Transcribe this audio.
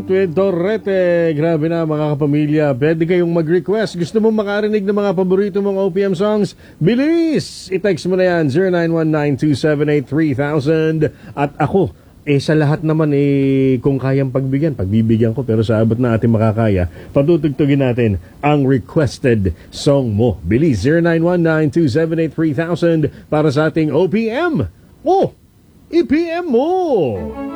Night with Torrete. Grabe na mga kapamilya. Pwede kayong mag-request. Gusto mo makarinig ng mga paborito mong OPM songs? Bilis! I-text mo na yan 0919-278-3000. At ako, sa lahat naman kung kayang pagbibigyan ko, pero sa abot na ating makakaya, patutugtugin natin ang requested song mo. Bilis 0919-278-3000 para sa ating OPM. Oh! I-PM mo!